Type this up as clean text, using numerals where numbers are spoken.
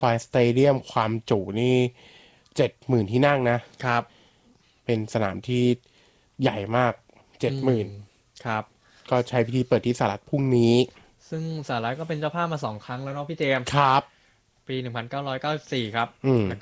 ปายสเตเดียมความจุนี่70,000ที่นั่งนะครับเป็นสนามที่ใหญ่มาก70,000 ครับก็ใช้พิธีเปิดที่สหรัฐพรุ่งนี้ซึ่งสหรัฐก็เป็นเจ้าภาพมา2 ครั้งแล้วเนาะพี่เจมส์ครับปี1994ครับอืมแล้ว